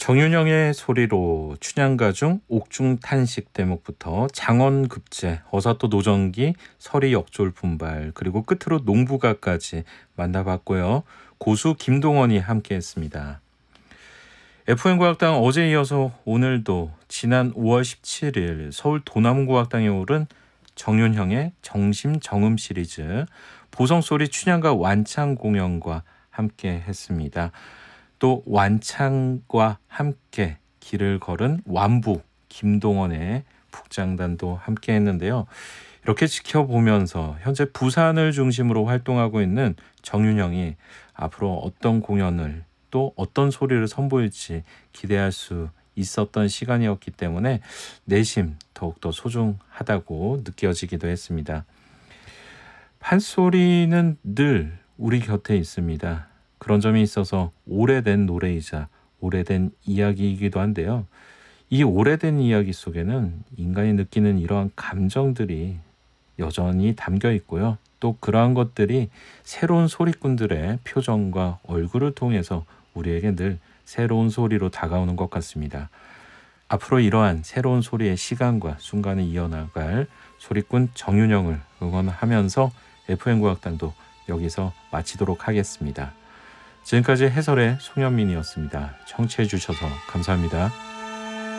정윤영의 소리로 춘향가중 옥중탄식 대목부터 장원급제, 어사또 노정기, 서리 역졸 분발, 그리고 끝으로 농부가까지 만나봤고요. 고수 김동원이 함께했습니다. FM과학당 어제 이어서 오늘도 지난 5월 17일 서울 도남구학당에 오른 정윤형의 정심정음 시리즈 보성소리 춘향가 완창 공연과 함께 했습니다. 또 완창과 함께 길을 걸은 완부 김동원의 북장단도 함께 했는데요. 이렇게 지켜보면서 현재 부산을 중심으로 활동하고 있는 정윤형이 앞으로 어떤 공연을 또 어떤 소리를 선보일지 기대할 수 있었던 시간이었기 때문에 내심 더욱더 소중하다고 느껴지기도 했습니다. 판소리는 늘 우리 곁에 있습니다. 그런 점이 있어서 오래된 노래이자 오래된 이야기이기도 한데요. 이 오래된 이야기 속에는 인간이 느끼는 이러한 감정들이 여전히 담겨 있고요. 또 그러한 것들이 새로운 소리꾼들의 표정과 얼굴을 통해서 우리에게 늘 새로운 소리로 다가오는 것 같습니다. 앞으로 이러한 새로운 소리의 시간과 순간을 이어나갈 소리꾼 정윤영을 응원하면서 FM과학당도 여기서 마치도록 하겠습니다. 지금까지 해설의 송현민이었습니다. 청취해 주셔서 감사합니다.